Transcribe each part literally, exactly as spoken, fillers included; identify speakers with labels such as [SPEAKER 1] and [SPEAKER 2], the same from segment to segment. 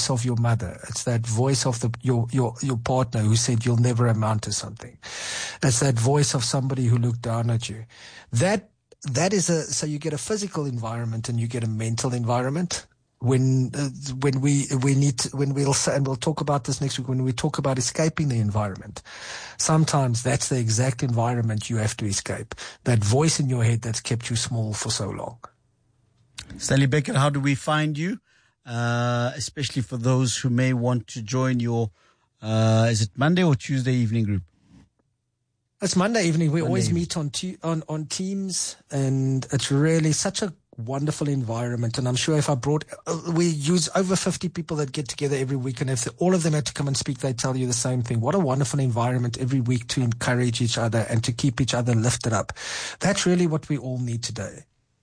[SPEAKER 1] voice of your mother. It's that voice of the, your, your, your partner who said you'll never amount to something. It's that voice of somebody who looked down at you. That, that is a, so you get a physical environment and you get a mental environment. When, uh, when we, we need to, when we'll say, and we'll talk about this next week, when we talk about escaping the environment, sometimes that's the exact environment you have to escape. That voice in your head that's kept you small for so long.
[SPEAKER 2] Stanley Beckett, how do we find you? Uh, especially for those who may want to join your, uh, is it Monday or Tuesday evening group?
[SPEAKER 1] It's Monday evening. We
[SPEAKER 2] Monday
[SPEAKER 1] always
[SPEAKER 2] evening.
[SPEAKER 1] meet on, te- on, on Teams, and it's really such a wonderful environment. And I'm sure if I brought, uh, we use over fifty people that get together every week, and if the, all of them had to come and speak, they tell you the same thing. What a wonderful environment every week to encourage each other and to keep each other lifted up. That's really what we all need today.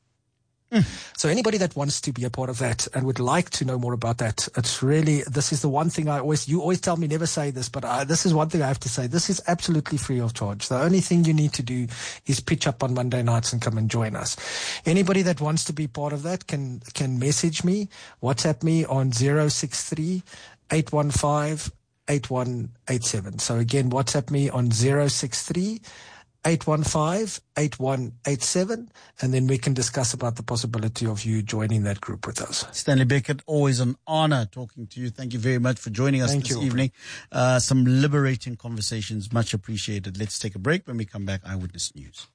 [SPEAKER 1] So anybody that wants to be a part of that and would like to know more about that, it's really, this is the one thing I always, you always tell me never say this, but I, this is one thing I have to say. This is absolutely free of charge. The only thing you need to do is pitch up on Monday nights and come and join us. Anybody that wants to be part of that can, can message me, WhatsApp me on zero six three, eight one five, eight one eight seven. So again, WhatsApp me on zero six three, eight one five, eight one eight seven, and then we can discuss about the possibility of you joining that group with us.
[SPEAKER 2] Stanley Beckett, always an honor talking to you. Thank you very much for joining us
[SPEAKER 1] Thank
[SPEAKER 2] this
[SPEAKER 1] you,
[SPEAKER 2] evening. Uh, some liberating conversations, much appreciated. Let's take a break. When we come back, Eyewitness News.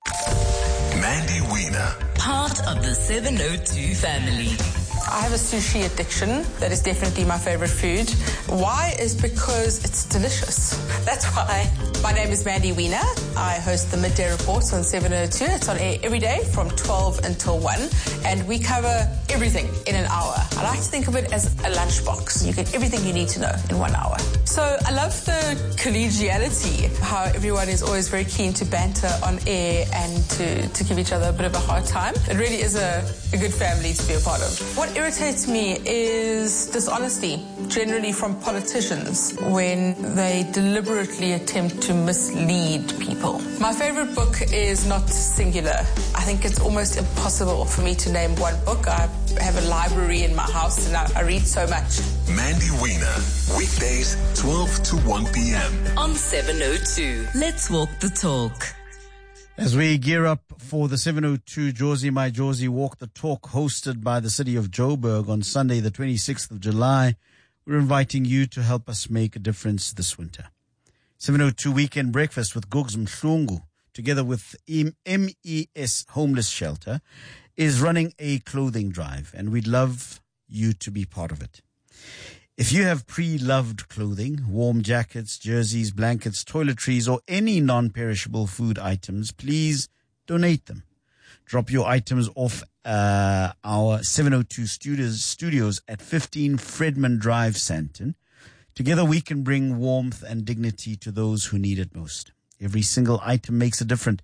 [SPEAKER 3] Mandy Wiener.
[SPEAKER 4] Part of the seven oh two family.
[SPEAKER 5] I have a sushi addiction. That is definitely my favorite food. Why is because it's delicious. That's why. My name is Mandy Wiener. I host the Midday Reports on seven oh two. It's on air every day from twelve until one. And we cover everything in an hour. I like to think of it as a lunchbox. You get everything you need to know in one hour. So I love the collegiality, how everyone is always very keen to banter on air and to, to give each other a bit of a hard time. It really is a, a good family to be a part of. What irritates me is dishonesty, generally from politicians, when they deliberately attempt to mislead people. My favorite book is not singular. I think it's almost impossible for me to name one book. I have a library in my house and I, I read so much.
[SPEAKER 3] Mandy Wiener, weekdays twelve to one p.m.
[SPEAKER 4] on seven oh two. Let's walk the talk.
[SPEAKER 2] As we gear up for the seven oh two Jozi My Jozi Walk the Talk hosted by the city of Joburg on Sunday, the twenty-sixth of July, we're inviting you to help us make a difference this winter. seven oh two Weekend Breakfast with Gugs Mhlungu, together with M E S Homeless Shelter, is running a clothing drive, and we'd love you to be part of it. If you have pre-loved clothing, warm jackets, jerseys, blankets, toiletries, or any non-perishable food items, please donate them. Drop your items off uh, our seven oh two studios, studios at fifteen Fredman Drive, Sandton. Together we can bring warmth and dignity to those who need it most. Every single item makes a difference.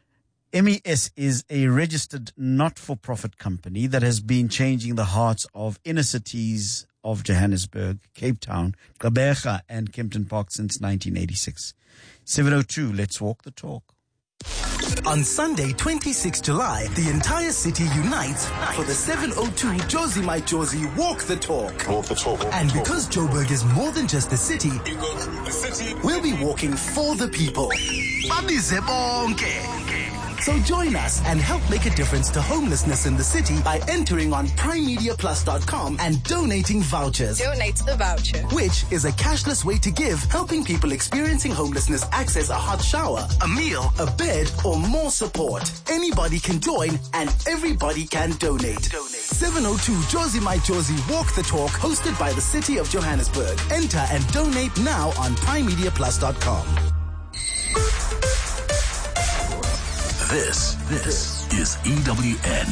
[SPEAKER 2] M E S is a registered not-for-profit company that has been changing the hearts of inner cities of Johannesburg, Cape Town, Gqeberha, and Kempton Park since nineteen eighty-six. seven oh two, let's walk the talk.
[SPEAKER 6] On Sunday, twenty-sixth of July, the entire city unites for the seven oh two Jozi My Jozi Walk the Talk.
[SPEAKER 7] Walk the talk. Walk
[SPEAKER 6] And
[SPEAKER 7] the
[SPEAKER 6] because Joburg is more than just a city,
[SPEAKER 7] You go through the city.
[SPEAKER 6] we'll be walking for the people. So join us and help make a difference to homelessness in the city by entering on prime media plus dot com and donating vouchers.
[SPEAKER 8] Donate a voucher.
[SPEAKER 6] Which is a cashless way to give, helping people experiencing homelessness access a hot shower, a meal, a bed, or more support. Anybody can join and everybody can donate. seven oh two Jozi My Jozi Walk the Talk, hosted by the City of Johannesburg. Enter and donate now on prime media plus dot com.
[SPEAKER 3] This, this is E W N.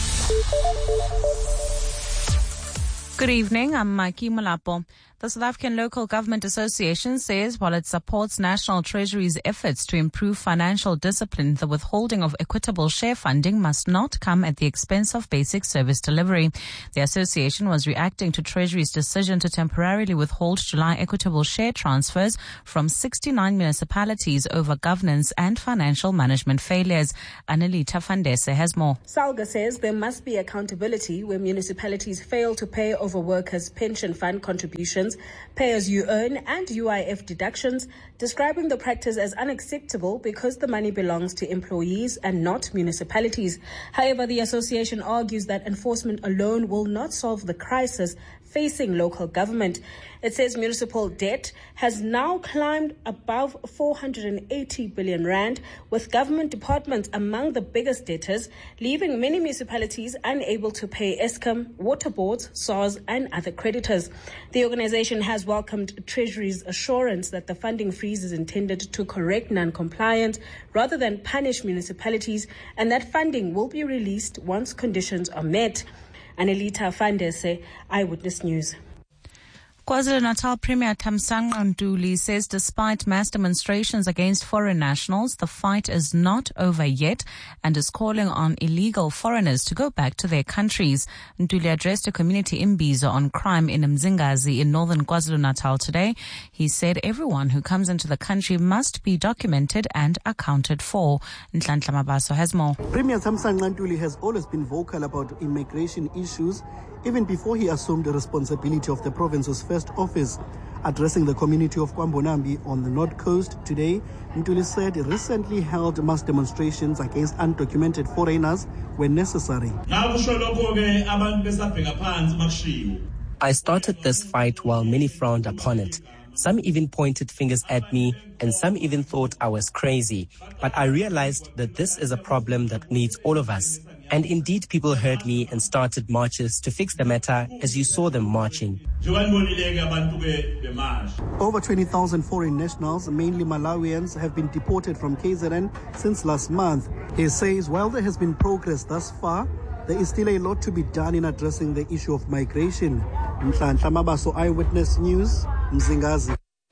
[SPEAKER 9] Good evening, I'm Mikey Mulapo. The South African Local Government Association says while it supports National Treasury's efforts to improve financial discipline, the withholding of equitable share funding must not come at the expense of basic service delivery. The association was reacting to Treasury's decision to temporarily withhold July equitable share transfers from sixty-nine municipalities over governance and financial management failures. Annalita Fandese has more.
[SPEAKER 10] Salga says there must be accountability where municipalities fail to pay over
[SPEAKER 8] over workers' pension fund contributions, pay-as-you-earn and U I F deductions, describing the practice as unacceptable because the money belongs to employees and not municipalities. However, the association argues that enforcement alone will not solve the crisis facing local government. It says municipal debt has now climbed above four hundred eighty billion rand, with government departments among the biggest debtors, leaving many municipalities unable to pay Eskom, water boards, SARS and other creditors. The organization has welcomed Treasury's assurance that the funding freeze is intended to correct non-compliance rather than punish municipalities, and that funding will be released once conditions are met. Anelita Fandese, Eyewitness News.
[SPEAKER 9] KwaZulu-Natal Premier Thamsanqa Ntuli says despite mass demonstrations against foreign nationals, the fight is not over yet and is calling on illegal foreigners to go back to their countries. Ntuli addressed a community imbizo on crime in Mzingazi in northern KwaZulu-Natal today. He said everyone who comes into the country must be documented and accounted for. Nhlanhla Mabaso has more.
[SPEAKER 10] Premier Thamsanqa Ntuli has always been vocal about immigration issues, even before he assumed the responsibility of the province's first office. Addressing the community of Kwambonambi on the North Coast today, Ntuli said recently held mass demonstrations against undocumented foreigners were necessary.
[SPEAKER 11] I started this fight while many frowned upon it. Some even pointed fingers at me, and some even thought I was crazy. But I realized that this is a problem that needs all of us. And indeed, people heard me and started marches to fix the matter, as you saw them marching.
[SPEAKER 10] Over twenty thousand foreign nationals, mainly Malawians, have been deported from K Z N since last month. He says while there has been progress thus far, there is still a lot to be done in addressing the issue of migration. Nhlanhla Mabaso, Eyewitness News, Mzingazi.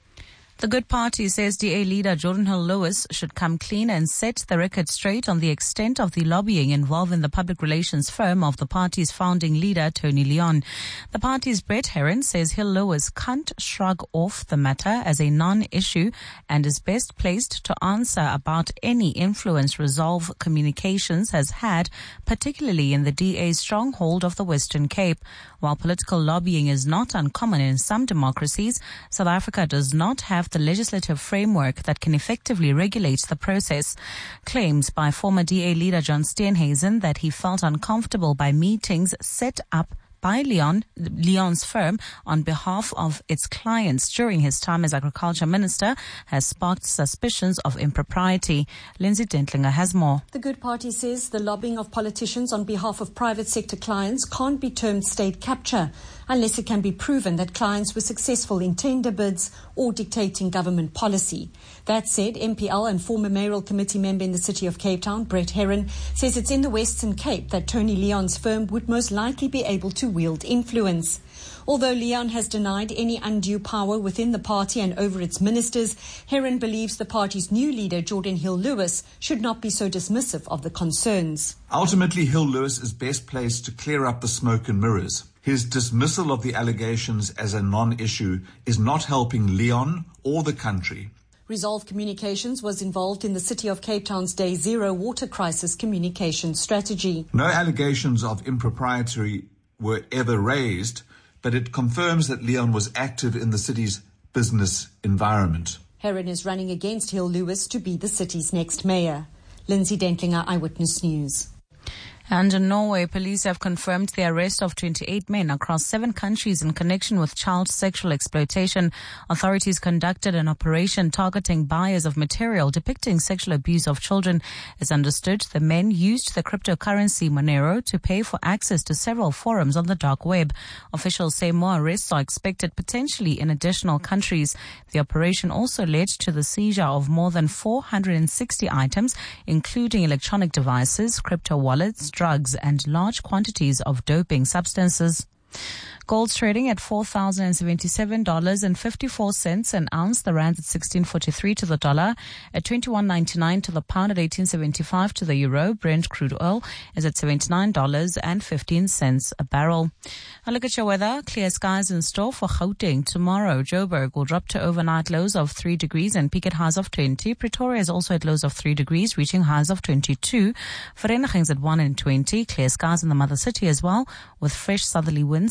[SPEAKER 9] The Good Party says D A leader Jordan Hill Lewis should come clean and set the record straight on the extent of the lobbying involving the public relations firm of the party's founding leader, Tony Leon. The party's Brett Heron says Hill Lewis can't shrug off the matter as a non-issue and is best placed to answer about any influence Resolve Communications has had, particularly in the D A's stronghold of the Western Cape. While political lobbying is not uncommon in some democracies, South Africa does not have the legislative framework that can effectively regulate the process. Claims by former D A leader John Steenhuisen that he felt uncomfortable by meetings set up by Leon, Leon's firm on behalf of its clients during his time as agriculture minister has sparked suspicions of impropriety. Lindsay Dentlinger has more.
[SPEAKER 12] The Good Party says the lobbying of politicians on behalf of private sector clients can't be termed state capture unless it can be proven that clients were successful in tender bids or dictating government policy. That said, M P L and former mayoral committee member in the city of Cape Town, Brett Heron, says it's in the Western Cape that Tony Leon's firm would most likely be able to wield influence. Although Leon has denied any undue power within the party and over its ministers, Heron believes the party's new leader, Jordan Hill Lewis, should not be so dismissive of the concerns.
[SPEAKER 13] Ultimately, Hill Lewis is best placed to clear up the smoke and mirrors. His dismissal of the allegations as a non-issue is not helping Leon or the country.
[SPEAKER 12] Resolve Communications was involved in the City of Cape Town's Day Zero water crisis communication strategy.
[SPEAKER 13] No allegations of impropriety were ever raised, but it confirms that Leon was active in the city's business environment.
[SPEAKER 12] Heron is running against Hill Lewis to be the city's next mayor. Lindsay Dentlinger, Eyewitness News.
[SPEAKER 9] And in Norway, police have confirmed the arrest of twenty-eight men across seven countries in connection with child sexual exploitation. Authorities conducted an operation targeting buyers of material depicting sexual abuse of children. It's understood the men used the cryptocurrency Monero to pay for access to several forums on the dark web. Officials say more arrests are expected potentially in additional countries. The operation also led to the seizure of more than four hundred sixty items, including electronic devices, crypto wallets, drugs and large quantities of doping substances. Gold's trading at four thousand seventy-seven dollars and fifty-four cents an ounce. The rand at sixteen forty-three to the dollar, at twenty-one ninety-nine to the pound, at eighteen seventy-five to the euro. Brent crude oil is at seventy-nine dollars and fifteen cents a barrel. A look at your weather. Clear skies in store for Gauteng tomorrow. Joburg will drop to overnight lows of three degrees and peak at highs of twenty. Pretoria is also at lows of three degrees, reaching highs of twenty-two. Vereeniging's at one and twenty. Clear skies in the mother city as well, with fresh southerly winds at a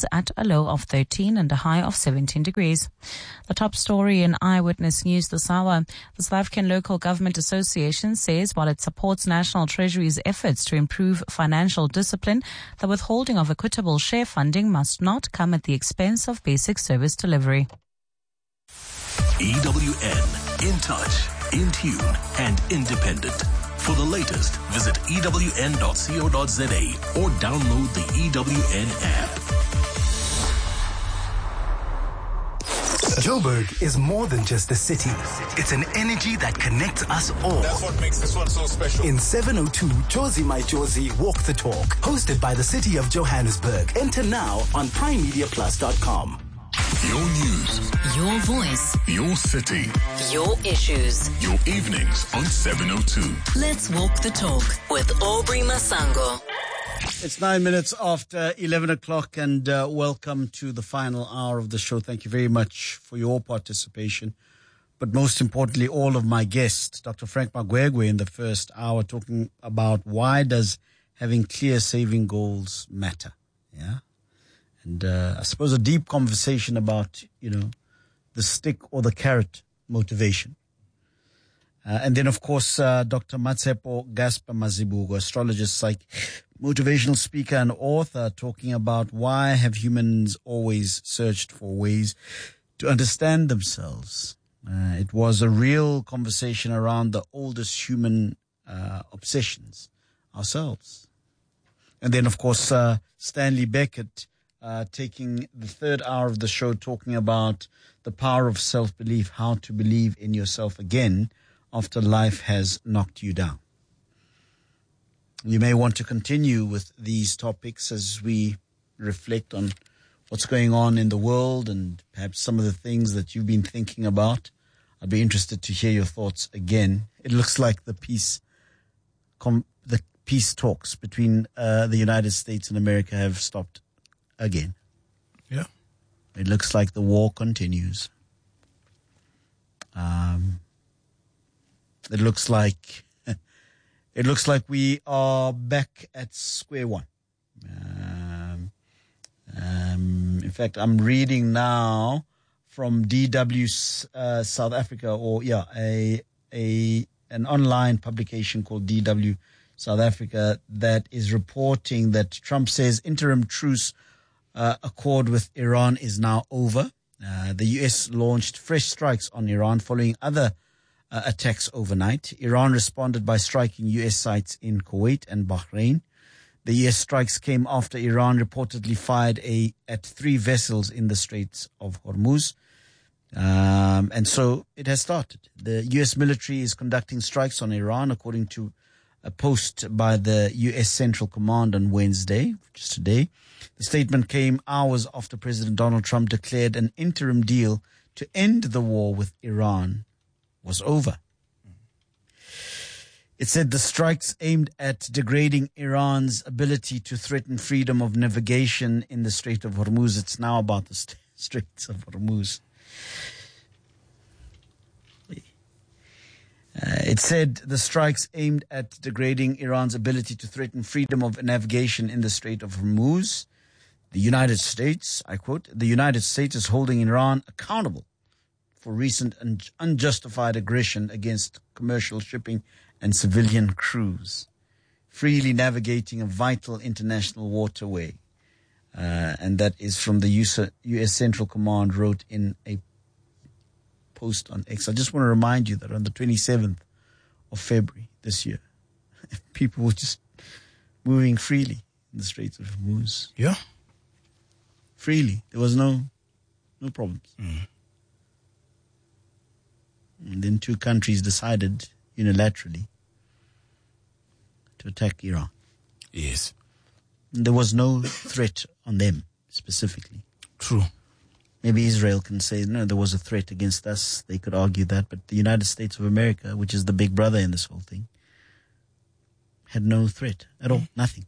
[SPEAKER 9] a low of thirteen and a high of seventeen degrees. The top story in Eyewitness News this hour. The South African Local Government Association says while it supports National Treasury's efforts to improve financial discipline, the withholding of equitable share funding must not come at the expense of basic service delivery.
[SPEAKER 3] E W N, in touch, in tune, and independent. For the latest, visit E W N dot co dot za or download the E W N app.
[SPEAKER 6] Joburg is more than just a city. It's an energy that connects us all.
[SPEAKER 7] That's what makes this one so special.
[SPEAKER 6] In seven oh two, Jozi My Jozi Walk the Talk, hosted by the City of Johannesburg. Enter now on prime media plus dot com.
[SPEAKER 3] Your news,
[SPEAKER 4] your voice,
[SPEAKER 3] your city,
[SPEAKER 4] your issues,
[SPEAKER 3] your evenings on seven oh two.
[SPEAKER 4] Let's walk the talk with Aubrey Masango.
[SPEAKER 2] It's nine minutes after eleven o'clock, and uh, welcome to the final hour of the show. Thank you very much for your participation. But most importantly, all of my guests, Doctor Frank Magwegwe in the first hour, talking about why does having clear saving goals matter. Yeah. And uh, I suppose a deep conversation about, you know, the stick or the carrot motivation. Uh, and then, of course, uh, Doctor Matsepo Gaspar Mazibuko, astrologist, psych, motivational speaker and author, talking about why have humans always searched for ways to understand themselves. Uh, it was a real conversation around the oldest human uh, obsessions, ourselves. And then, of course, uh, Stanley Beckett, Uh, taking the third hour of the show, talking about the power of self-belief, how to believe in yourself again after life has knocked you down. You may want to continue with these topics as we reflect on what's going on in the world and perhaps some of the things that you've been thinking about. I'd be interested to hear your thoughts again. It looks like the peace, com- the peace talks between uh, the United States and America have stopped again.
[SPEAKER 7] Yeah.
[SPEAKER 2] It looks like the war continues. Um, it looks like it looks like we are back at square one. Um, um, in fact, I'm reading now from D W uh, South Africa, or yeah, a a an online publication called D W South Africa that is reporting that Trump says interim truce Uh, accord with Iran is now over. Uh, the U S launched fresh strikes on Iran following other uh, attacks overnight. Iran responded by striking U S sites in Kuwait and Bahrain. The U S strikes came after Iran reportedly fired a at three vessels in the Straits of Hormuz. Um, and so it has started. The U S military is conducting strikes on Iran, according to a post by the U S Central Command on Wednesday, which is today. The statement came hours after President Donald Trump declared an interim deal to end the war with Iran was over. It said the strikes aimed at degrading Iran's ability to threaten freedom of navigation in the Strait of Hormuz. It's now about the st- Straits of Hormuz. Uh, it said the strikes aimed at degrading Iran's ability to threaten freedom of navigation in the Strait of Hormuz. The United States, I quote, the United States is holding Iran accountable for recent and unjustified aggression against commercial shipping and civilian crews, freely navigating a vital international waterway. Uh, and that is from the U S Central Command, wrote in a post on X. I just want to remind you that on the twenty-seventh of February this year, people were just moving freely in the Straits of Hormuz.
[SPEAKER 7] Yeah.
[SPEAKER 2] Freely. There was no no problems.
[SPEAKER 7] Mm.
[SPEAKER 2] And then two countries decided unilaterally to attack Iran.
[SPEAKER 7] Yes.
[SPEAKER 2] There was no threat on them specifically.
[SPEAKER 7] True.
[SPEAKER 2] Maybe Israel can say, no, there was a threat against us. They could argue that. But the United States of America, which is the big brother in this whole thing, had no threat at all. Nothing.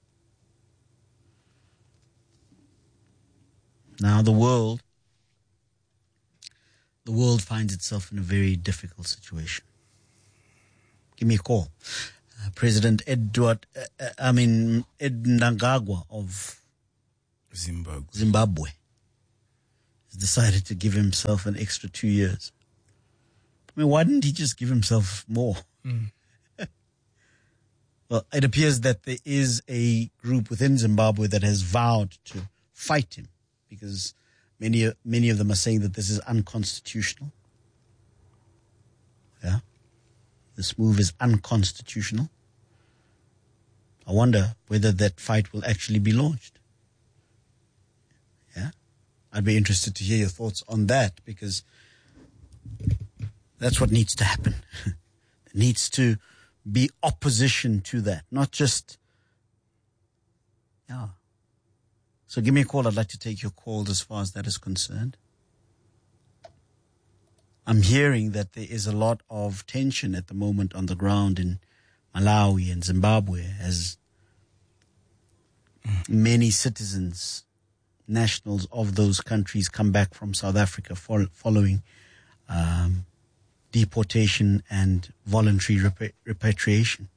[SPEAKER 2] Now the world, the world finds itself in a very difficult situation. Give me a call. Uh, President Edward, uh, I mean, Ed Mnangagwa of
[SPEAKER 7] Zimbabwe.
[SPEAKER 2] Zimbabwe has decided to give himself an extra two years. I mean, why didn't he just give himself more?
[SPEAKER 7] Mm.
[SPEAKER 2] Well, it appears that there is a group within Zimbabwe that has vowed to fight him because many, many of them are saying that this is unconstitutional. Yeah. This move is unconstitutional. I wonder whether that fight will actually be launched. Yeah. I'd be interested to hear your thoughts on that because that's what needs to happen. There needs to be opposition to that, not just, yeah. So give me a call. I'd like to take your calls as far as that is concerned. I'm hearing that there is a lot of tension at the moment on the ground in Malawi and Zimbabwe as many citizens, nationals of those countries come back from South Africa for, following um, deportation and voluntary repa- repatriation.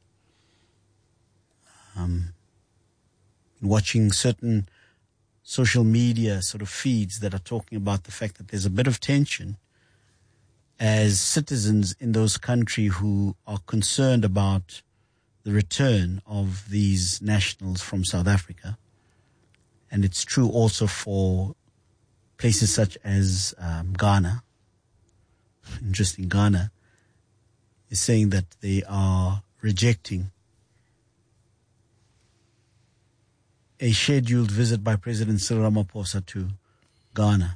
[SPEAKER 2] Um, watching certain social media sort of feeds that are talking about the fact that there's a bit of tension as citizens in those countries who are concerned about the return of these nationals from South Africa. And it's true also for places such as um, Ghana. Interesting, Ghana is saying that they are rejecting a scheduled visit by President Cyril Ramaphosa to Ghana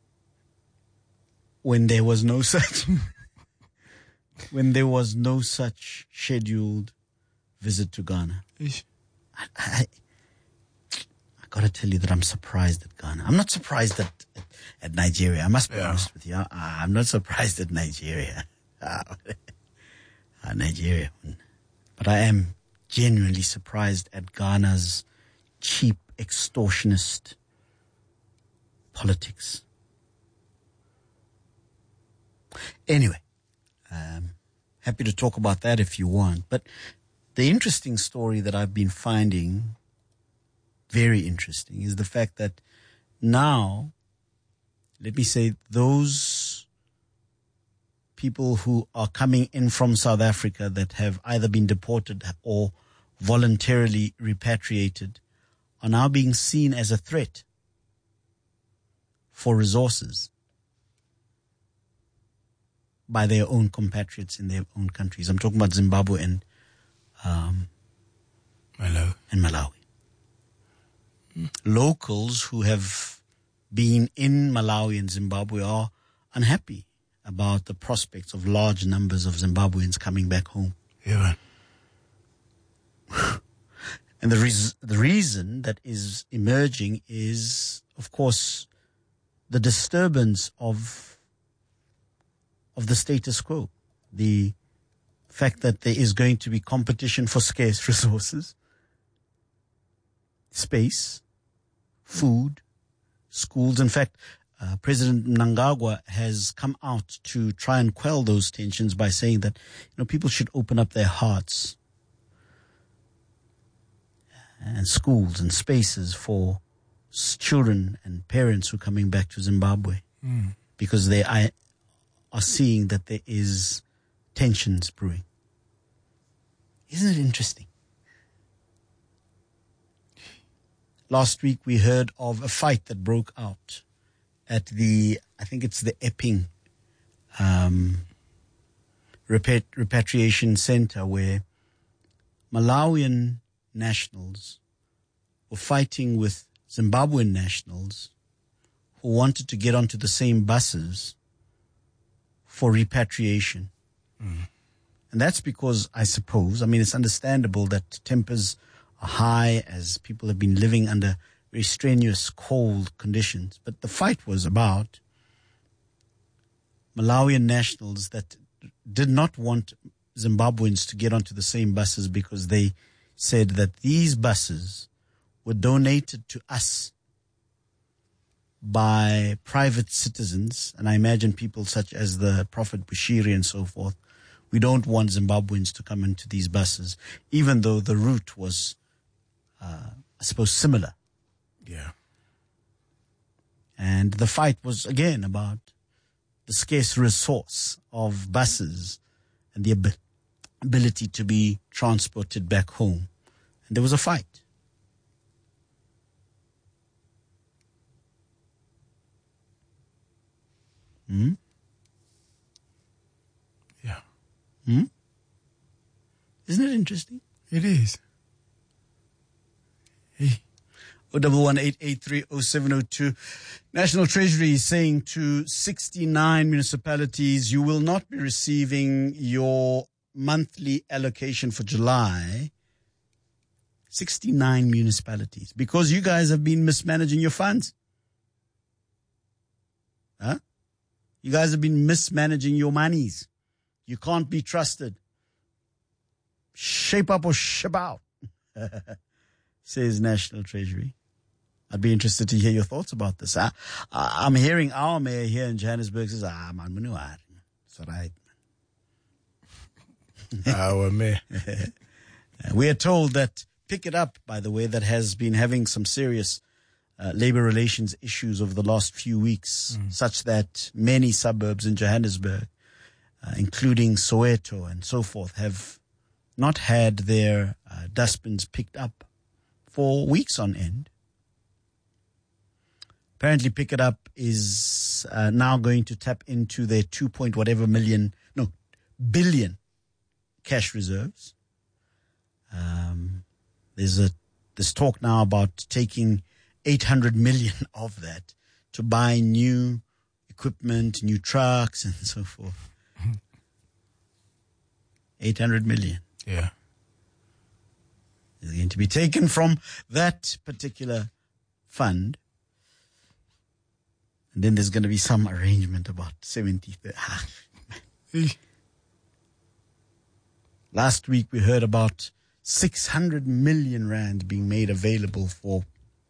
[SPEAKER 2] when there was no such when there was no such scheduled visit to Ghana. I, I, I gotta tell you that I'm surprised at Ghana. I'm not surprised at at, at Nigeria. I must be yeah. honest with you. I, I'm not surprised at Nigeria. uh, Nigeria, but I am genuinely surprised at Ghana's cheap extortionist politics. Anyway, um, happy to talk about that if you want. But the interesting story that I've been finding very interesting is the fact that now, let me say, those people who are coming in from South Africa that have either been deported or voluntarily repatriated are now being seen as a threat for resources by their own compatriots in their own countries. I'm talking about Zimbabwe and um,
[SPEAKER 7] Malawi.
[SPEAKER 2] and Malawi. Mm. Locals who have been in Malawi and Zimbabwe are unhappy about the prospects of large numbers of Zimbabweans coming back home.
[SPEAKER 7] Yeah.
[SPEAKER 2] And the, reas- the reason that is emerging is, of course, the disturbance of of the status quo. The fact that there is going to be competition for scarce resources, space, food, schools. In fact, uh, President Mnangagwa has come out to try and quell those tensions by saying that, you know, people should open up their hearts and schools and spaces for children and parents who are coming back to Zimbabwe
[SPEAKER 7] mm.
[SPEAKER 2] because they are, are seeing that there is tensions brewing. Isn't it interesting? Last week we heard of a fight that broke out at the, I think it's the Epping um, repat- repatriation center where Malawian nationals were fighting with Zimbabwean nationals who wanted to get onto the same buses for repatriation.
[SPEAKER 7] Mm.
[SPEAKER 2] And that's because, I suppose, I mean, it's understandable that tempers are high as people have been living under very strenuous, cold conditions. But the fight was about Malawian nationals that did not want Zimbabweans to get onto the same buses because they said that these buses were donated to us by private citizens, and I imagine people such as the Prophet Bushiri and so forth. We don't want Zimbabweans to come into these buses, even though the route was, uh, I suppose, similar.
[SPEAKER 7] Yeah.
[SPEAKER 2] And the fight was, again, about the scarce resource of buses and the ab- ability to be transported back home. And there was a fight. Hmm?
[SPEAKER 7] Yeah.
[SPEAKER 2] Hmm? Isn't it interesting?
[SPEAKER 7] It is. Hey.
[SPEAKER 2] oh one one eight eight three oh seven oh two. National Treasury is saying to sixty-nine municipalities, you will not be receiving your monthly allocation for July. sixty-nine municipalities, because you guys have been mismanaging your funds. Huh? You guys have been mismanaging your monies. You can't be trusted. Shape up or ship out, says National Treasury. I'd be interested to hear your thoughts about this. I, I, I'm hearing our mayor here in Johannesburg says, ah, man, manuar. It's all right.
[SPEAKER 7] Our mayor.
[SPEAKER 2] We are told that Pick It Up, by the way, that has been having some serious uh, labor relations issues over the last few weeks, mm. such that many suburbs in Johannesburg, uh, including Soweto and so forth, have not had their uh, dustbins picked up for weeks on end. Apparently, Pick It Up is uh, now going to tap into their two point whatever million, no, billion cash reserves. Um, there's a there's talk now about taking eight hundred million of that to buy new equipment, new trucks, and so forth. eight hundred million.
[SPEAKER 7] Yeah.
[SPEAKER 2] Is going to be taken from that particular fund. And then there's going to be some arrangement about seventy. Last week we heard about six hundred million rand being made available for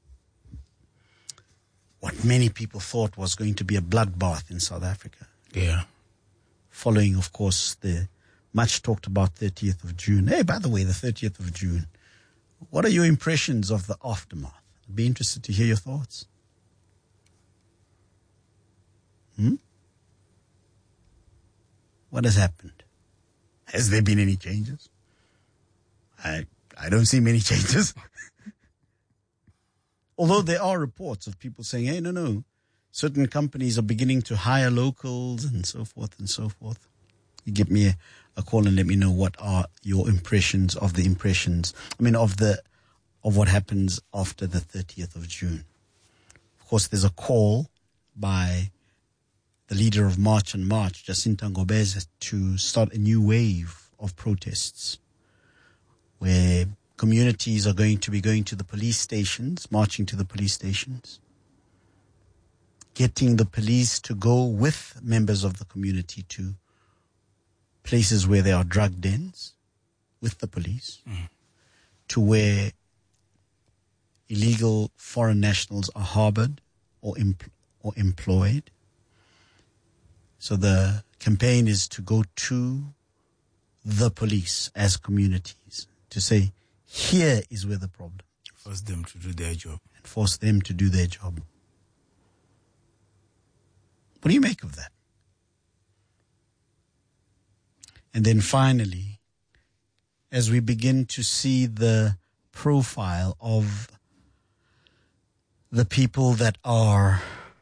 [SPEAKER 2] what many people thought was going to be a bloodbath in South Africa.
[SPEAKER 7] Yeah.
[SPEAKER 2] Following, of course, the much talked about thirtieth of June. Hey, by the way, the thirtieth of June. What are your impressions of the aftermath? I'd be interested to hear your thoughts. Hmm? What has happened? Has there been any changes? I I don't see many changes. Although there are reports of people saying, hey, no, no, certain companies are beginning to hire locals and so forth and so forth. You give me a, a call and let me know what are your impressions of the impressions, I mean, of the, of what happens after the thirtieth of June. Of course, there's a call by the leader of March and March, Jacinta Ngobese, to start a new wave of protests where communities are going to be going to the police stations, marching to the police stations, getting the police to go with members of the community to places where there are drug dens with the police, mm. to where illegal foreign nationals are harbored or empl- or employed. So the campaign is to go to the police as communities to say, here is where the problem.
[SPEAKER 7] Force them to do their job.
[SPEAKER 2] And force them to do their job. What do you make of that? And then finally, as we begin to see the profile of the people that are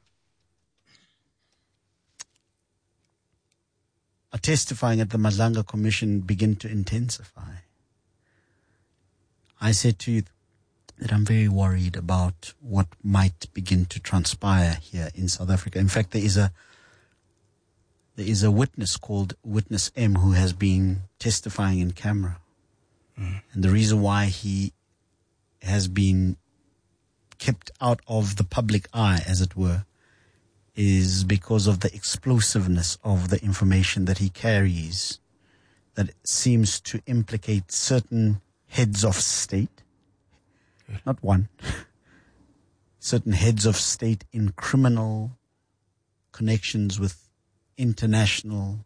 [SPEAKER 2] are testifying at the Madlanga Commission begin to intensify, I said to you that I'm very worried about what might begin to transpire here in South Africa. In fact, there is a there is a witness called Witness M who has been testifying in camera. Mm. And the reason why he has been kept out of the public eye, as it were, is because of the explosiveness of the information that he carries, that seems to implicate certain heads of state, not one, certain heads of state in criminal connections with international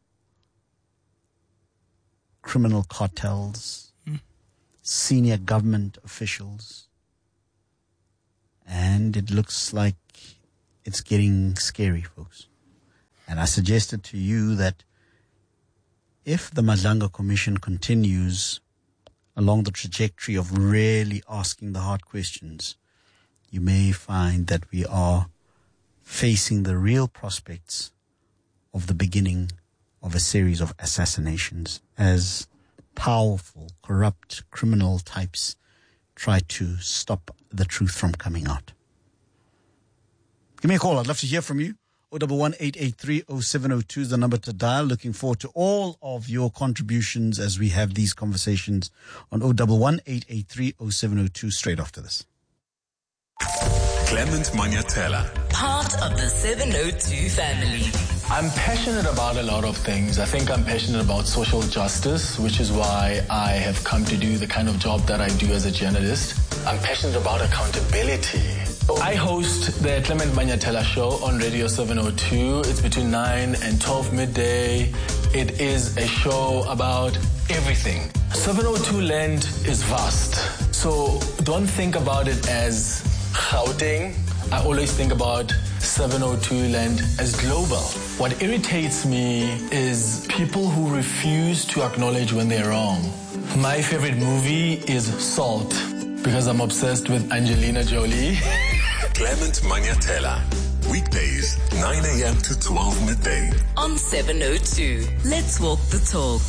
[SPEAKER 2] criminal cartels, mm. senior government officials, and it looks like it's getting scary, folks. And I suggested to you that if the Madlanga Commission continues along the trajectory of really asking the hard questions, you may find that we are facing the real prospects of the beginning of a series of assassinations as powerful, corrupt, criminal types try to stop the truth from coming out. Give me a call. I'd love to hear from you. oh one one, eight eight three, oh seven oh two is the number to dial. Looking forward to all of your contributions as we have these conversations on oh one one, eight eight three, oh seven oh two straight after this.
[SPEAKER 3] Clement Manyatela,
[SPEAKER 4] part of the seven oh two family.
[SPEAKER 14] I'm passionate about a lot of things. I think I'm passionate about social justice, which is why I have come to do the kind of job that I do as a journalist. I'm passionate about accountability. I host the Clement Manyatela show on Radio seven oh two. It's between nine and twelve midday. It is a show about everything. seven oh two land is vast. So don't think about it as Gauteng. I always think about seven oh two land as global. What irritates me is people who refuse to acknowledge when they're wrong. My favorite movie is Salt because I'm obsessed with Angelina Jolie.
[SPEAKER 3] Clement Manyatela, weekdays nine a.m. to twelve midday
[SPEAKER 4] on seven oh two. Let's walk the talk.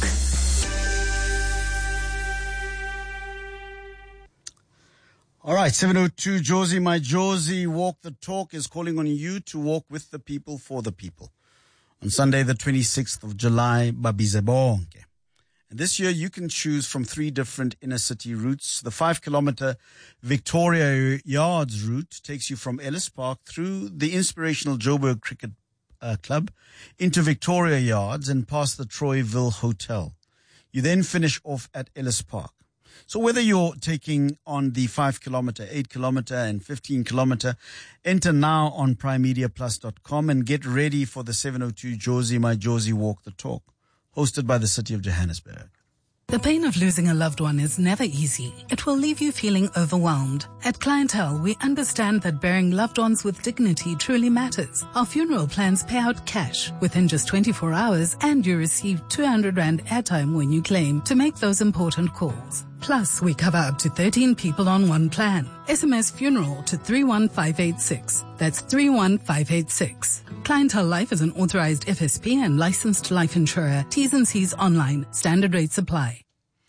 [SPEAKER 2] All right, seven oh two, Josie, my Josie, Walk the Talk is calling on you to walk with the people for the people. On Sunday, the twenty-sixth of July, Babize bonke. And this year, you can choose from three different inner city routes. The five-kilometer Victoria Yards route takes you from Ellis Park through the inspirational Joburg Cricket uh, Club into Victoria Yards and past the Troyville Hotel. You then finish off at Ellis Park. So whether you're taking on the five kilometer, eight kilometer and fifteen kilometer, enter now on prime media plus dot com and get ready for the seven oh two Josie, my Josie Walk the Talk, hosted by the City of Johannesburg.
[SPEAKER 15] The pain of losing a loved one is never easy. It will leave you feeling overwhelmed. At Clientele, we understand that burying loved ones with dignity truly matters. Our funeral plans pay out cash within just twenty-four hours, and you receive two hundred rand airtime when you claim to make those important calls. Plus, we cover up to thirteen people on one plan. S M S funeral to three one five eight six. That's three one five eight six. Clientele Life is an authorized F S P and licensed life insurer. T's and C's online. Standard rates apply.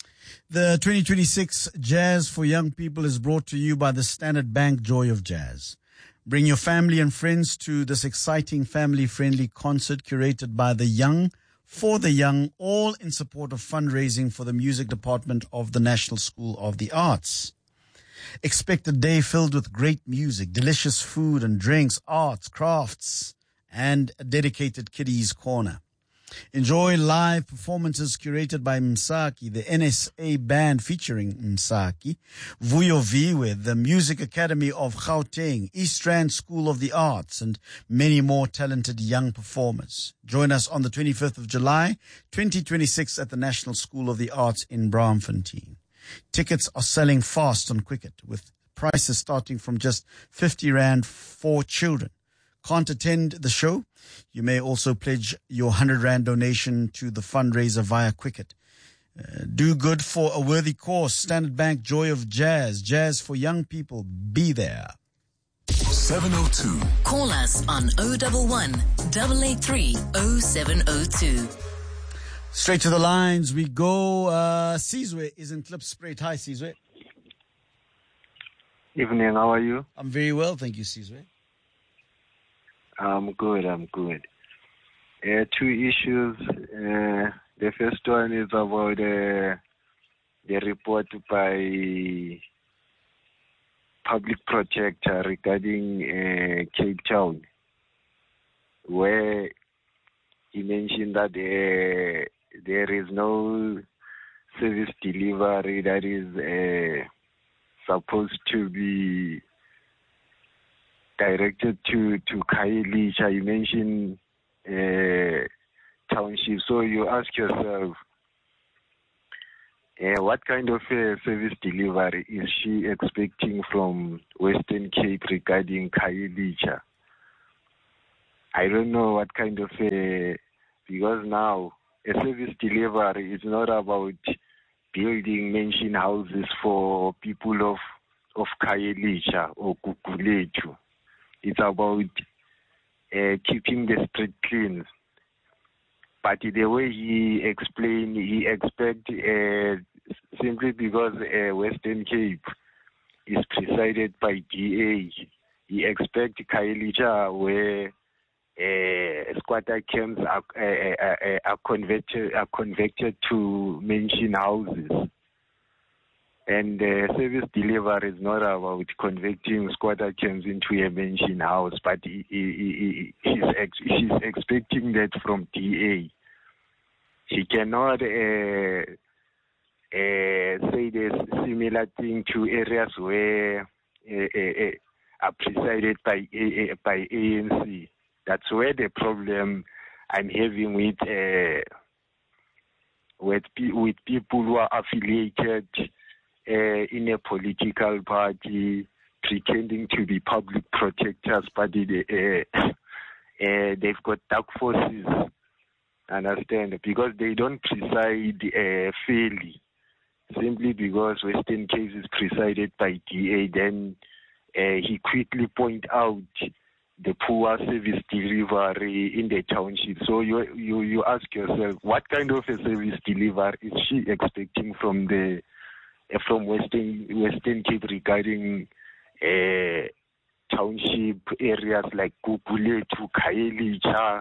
[SPEAKER 2] The twenty twenty-six Jazz for Young People is brought to you by the Standard Bank Joy of Jazz. Bring your family and friends to this exciting family-friendly concert curated by the young, for the young, all in support of fundraising for the music department of the National School of the Arts. Expect a day filled with great music, delicious food and drinks, arts, crafts, and a dedicated kiddies corner. Enjoy live performances curated by Msaki, the N S A band featuring Msaki, Vuyo Viwe, the Music Academy of Gauteng, East Rand School of the Arts, and many more talented young performers. Join us on the twenty-fifth of July, twenty twenty-six at the National School of the Arts in Braamfontein. Tickets are selling fast on Quicket, with prices starting from just fifty rand for children. Can't attend the show? You may also pledge your one hundred rand donation to the fundraiser via Quicket. Uh, do good for a worthy cause. Standard Bank Joy of Jazz. Jazz for young people. Be there.
[SPEAKER 3] seven oh two.
[SPEAKER 4] Call us on oh one one, eight eight three, oh seven oh two.
[SPEAKER 2] Straight to the lines we go. Uh, Sizwe is in Klipspruit. Hi, Sizwe.
[SPEAKER 16] Evening, how are you?
[SPEAKER 2] I'm very well, thank you, Sizwe.
[SPEAKER 16] I'm good, I'm good. Uh, two issues. Uh, the first one is about uh, the report by Public Protector regarding uh, Cape Town, where he mentioned that uh, there is no service delivery that is uh, supposed to be directed to, to Khayelitsha. You mentioned uh, township. So you ask yourself, uh, what kind of uh, service delivery is she expecting from Western Cape regarding Khayelitsha? I don't know what kind of a, because now a service delivery is not about building mansion houses for people of of Khayelitsha or Gugulethu. It's about uh, keeping the street clean. But the way he explained, he expect uh, simply because uh, Western Cape is presided by D A, he expect Khayelitsha where uh, squatter camps are, uh, uh, are converted are converted to mansion houses. And uh, service delivery is not about converting squatter camps into a mansion house, but he, he, he, he's, ex- he's expecting that from D A. He cannot uh, uh, say this similar thing to areas where uh, uh, are presided by uh, by A N C. That's where the problem I'm having with uh, with with people who are affiliated Uh, in a political party, pretending to be public protectors, but they, uh, uh, they've got dark forces, understand, because they don't preside uh, fairly. Simply because Western Cape is presided by D A, then uh, he quickly point out the poor service delivery in the township. So you you you ask yourself, what kind of a service delivery is she expecting from the from Western Western Cape regarding uh, township areas like Gugulethu, Khayelitsha,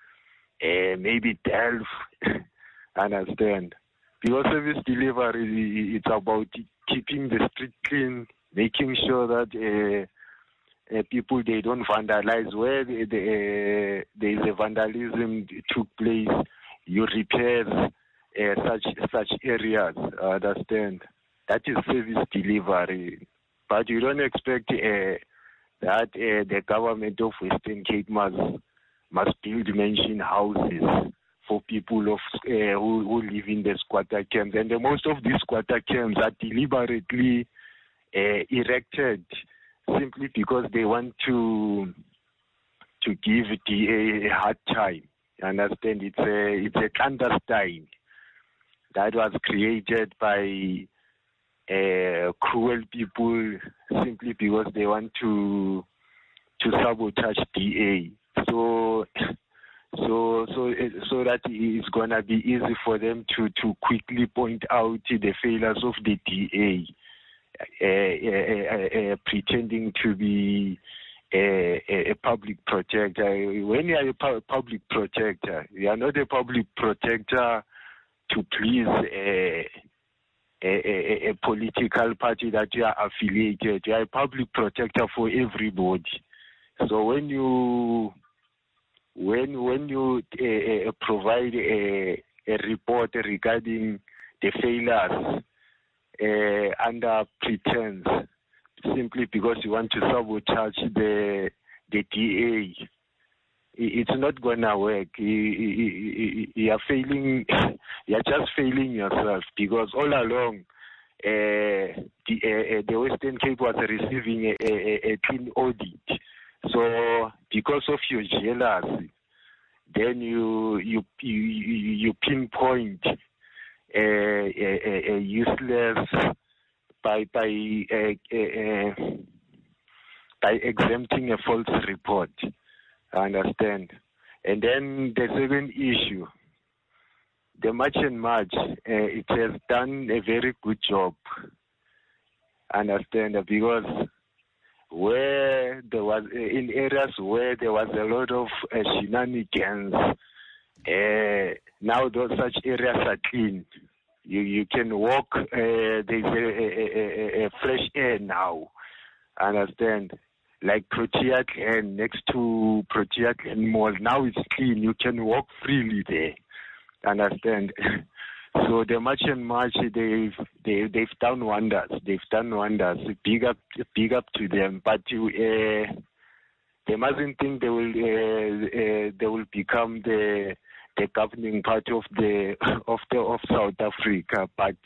[SPEAKER 16] uh, maybe Delft, understand? Because service delivery, it's about keeping the street clean, making sure that uh, uh, people, they don't vandalize. Where the, the, uh, there is a vandalism took place, you repair uh, such such areas, understand? That is service delivery. But you don't expect uh, that uh, the government of Western Cape must, must build mansion houses for people of uh, who, who live in the squatter camps. And the, most of these squatter camps are deliberately uh, erected simply because they want to to give D A a hard time. You understand? It's a, it's a clandestine that was created by Uh, cruel people simply because they want to to sabotage D A. So so so so that it's gonna be easy for them to to quickly point out the failures of the D A, uh, uh, uh, pretending to be a, a public protector. When you are a public protector, you are not a public protector to please Uh, A, a, a political party that you are affiliated. You are a public protector for everybody. So when you when when you uh, provide a, a report regarding the failures uh, under pretense, simply because you want to sabotage the the D A, it's not gonna work. You are failing. You are just failing yourself, because all along uh, the, uh, the Western Cape was receiving a, a, a clean audit. So because of your jealousy, then you you you, you pinpoint a, a, a useless by by uh, uh, by exempting a false report. I understand. And then the second issue, the March and March, uh, it has done a very good job. I understand, because where there was, uh, in areas where there was a lot of uh, shenanigans, uh, now those such areas are clean. You you can walk, uh, there's a, a, a, a fresh air now. I understand. Like Protea Glen, next to Protea Glen Mall, now it's clean. You can walk freely there. Understand? So the March and March, they've they, they've done wonders. They've done wonders. Big up, big up to them. But you, uh, they mustn't think they will uh, uh, they will become the the governing party of the of the of South Africa. But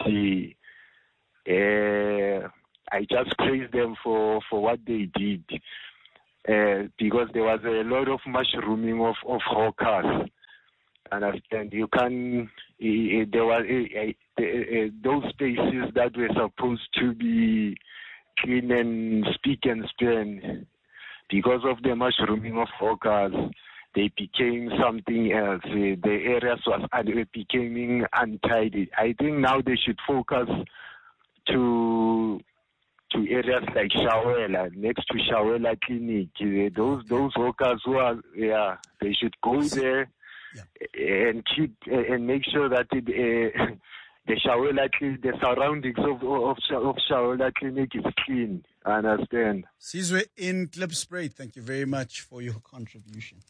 [SPEAKER 16] uh, I just praise them for, for what they did. uh, because there was a lot of mushrooming of, of hawkers. Understand? You can, uh, there were uh, uh, uh, those spaces that were supposed to be clean and speak and span. Because of the mushrooming of hawkers, they became something else. Uh, the areas was uh, becoming untidy. I think now they should focus to to areas like Shawela, next to Shawela Clinic. Uh, those those hawkers who are, yeah, they should go there yeah. and keep uh, and make sure that it, uh, the Shawela Clinic, the surroundings of of, of Shawela Clinic is clean. I understand.
[SPEAKER 2] Sizwe in Klipspruit, thank you very much for your contribution.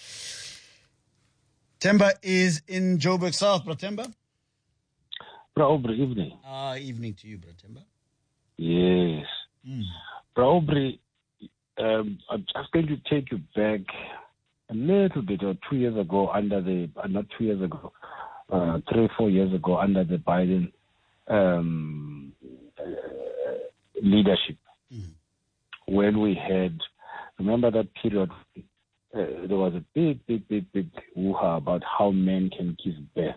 [SPEAKER 2] Temba is in Joburg South. Bro Temba?
[SPEAKER 17] Bro, good evening.
[SPEAKER 2] Ah, uh, evening to you, Bro Temba.
[SPEAKER 17] Yes. Mm. Bro, um, I'm just going to take you back a little bit, or two years ago, under the, uh, not two years ago, uh, three, four years ago, under the Biden um, uh, leadership. Mm. When we had, remember that period, uh, there was a big, big, big, big woo-ha about how men can give birth.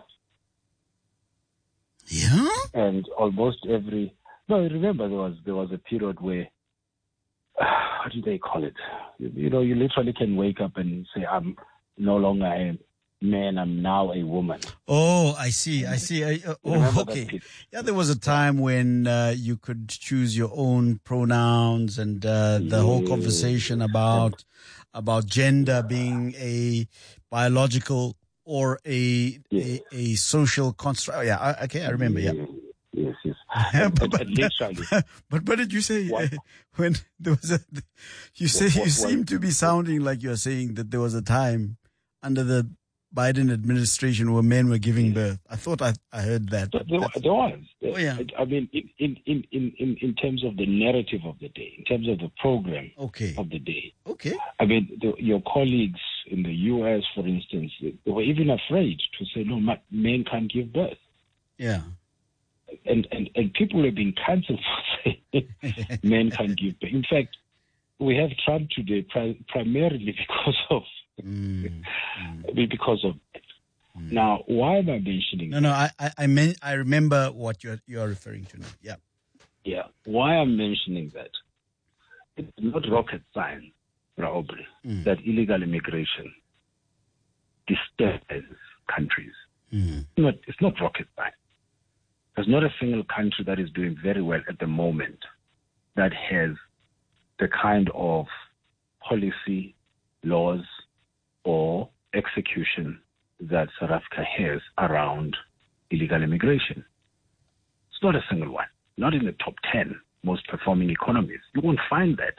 [SPEAKER 2] Yeah?
[SPEAKER 17] And almost every, no, remember there was there was a period where, uh, what do they call it? You, you know, you literally can wake up and say, I'm no longer a man, I'm now a woman.
[SPEAKER 2] Oh, I see, I see. I, uh, oh, okay. Yeah, there was a time when uh, you could choose your own pronouns, and uh, the yeah. whole conversation about about gender being a biological or a yeah. a, a social construct. Yeah, I, okay, I remember. Yeah.
[SPEAKER 17] Yes, yes.
[SPEAKER 2] but, but, literally. But what did you say uh, when there was a? You say what, what, you seem what? to be sounding like you're saying that there was a time under the Biden administration where men were giving birth. I thought I, I heard that.
[SPEAKER 17] There, there was.
[SPEAKER 2] Oh, yeah.
[SPEAKER 17] I, I mean, in, in, in, in, in terms of the narrative of the day, in terms of the program
[SPEAKER 2] okay.
[SPEAKER 17] of the day.
[SPEAKER 2] Okay.
[SPEAKER 17] I mean, the, your colleagues in the U S, for instance, they were even afraid to say, no, men can't give birth.
[SPEAKER 2] Yeah.
[SPEAKER 17] And, and, and people have been cancelled for saying men can't give birth. In fact, we have Trump today pri- primarily because of Mm, mm. because of it. Mm. Now, why am I mentioning
[SPEAKER 2] No, no, I, I, I meant, I remember what you're, you're referring to now. Yeah.
[SPEAKER 17] Yeah. Why I'm mentioning that? It's not rocket science, probably, mm. that illegal immigration disturbs countries.
[SPEAKER 2] Mm.
[SPEAKER 17] It's not, it's not rocket science. There's not a single country that is doing very well at the moment that has the kind of policy, laws, or execution that South Africa has around illegal immigration. It's not a single one. Not in the top ten most performing economies. You won't find that.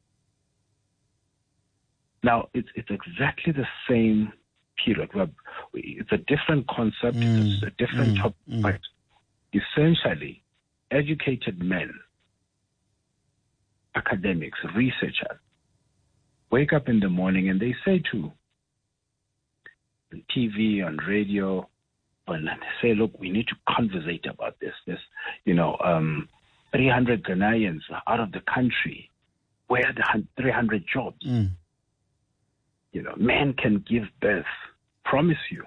[SPEAKER 17] Now, it's it's exactly the same period. Where it's a different concept.
[SPEAKER 2] Mm.
[SPEAKER 17] It's a different
[SPEAKER 2] mm.
[SPEAKER 17] topic.
[SPEAKER 2] Mm.
[SPEAKER 17] But essentially, educated men, academics, researchers, wake up in the morning and they say to on T V, on radio, and they say, look, we need to conversate about this. This, you know, um, three hundred Ghanaians are out of the country. Where are the three hundred jobs?
[SPEAKER 2] Mm.
[SPEAKER 17] You know, men can give birth. Promise you.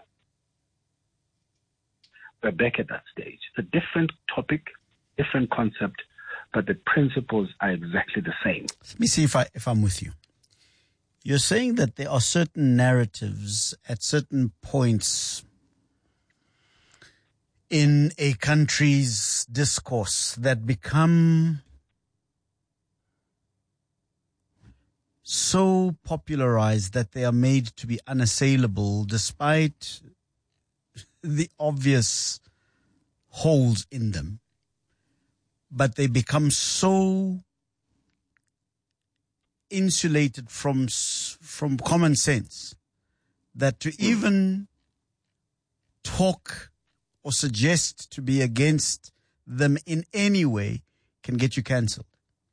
[SPEAKER 17] We're back at that stage. It's a different topic, different concept, but the principles are exactly the same.
[SPEAKER 2] Let me see if I if I'm with you. You're saying that there are certain narratives at certain points in a country's discourse that become so popularized that they are made to be unassailable despite the obvious holes in them. But they become so insulated from from common sense that to even talk or suggest to be against them in any way can get you cancelled.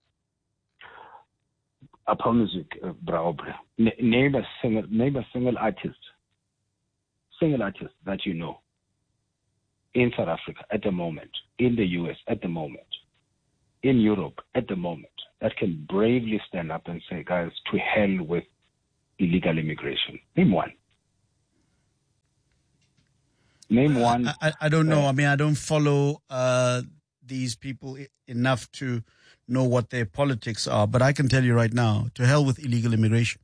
[SPEAKER 17] I promise you, uh, Bra, name a single, name a single artist, single artist that you know in South Africa at the moment, in the U S at the moment, in Europe at the moment, that can bravely stand up and say, guys, to hell with illegal immigration? Name one. Name one.
[SPEAKER 2] I, I, I don't know. I mean, I don't follow uh, these people enough to know what their politics are, but I can tell you right now, to hell with illegal immigration.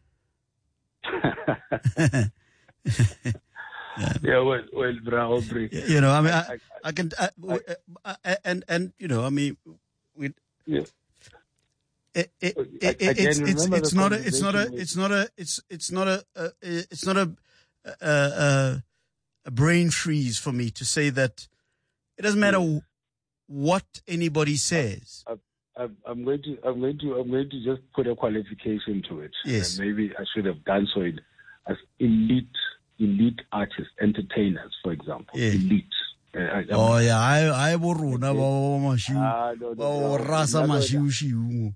[SPEAKER 17] yeah. yeah, well, well, bro,
[SPEAKER 2] you know, I mean, I, I, I can, I, I, and and you know, I mean, we.
[SPEAKER 17] Yeah.
[SPEAKER 2] It, it, it, it, it's it's it's not a it's not a it's not a it's it's not a uh, it's not a, a, a a brain freeze for me to say that it doesn't matter what anybody says.
[SPEAKER 17] I, I, I'm going to I'm going to I'm going to just put a qualification to it.
[SPEAKER 2] Yes,
[SPEAKER 17] and maybe I should have done so in, as elite elite artists, entertainers, for example.
[SPEAKER 2] Yeah.
[SPEAKER 17] Elite. Uh, I,
[SPEAKER 2] oh yeah, I I boruna ba mashu ba rasa mashu shiu.